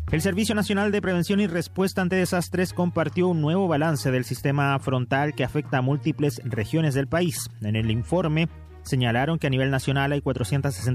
El Servicio Nacional de Prevención y Respuesta ante Desastres compartió un nuevo balance del sistema frontal que afecta a múltiples regiones del país. En el informe señalaron que a nivel nacional hay 460